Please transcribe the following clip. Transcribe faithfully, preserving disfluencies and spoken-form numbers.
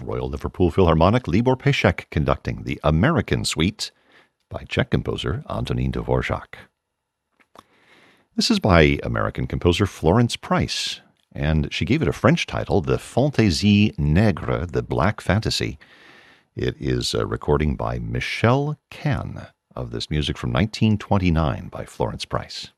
Royal Liverpool Philharmonic, Libor Pešek conducting the American Suite by Czech composer Antonín Dvořák. This is by American composer Florence Price, and she gave it a French title, the Fantaisie Nègre, the Black Fantasy. It is a recording by Michel Can of this music from nineteen twenty-nine by Florence Price.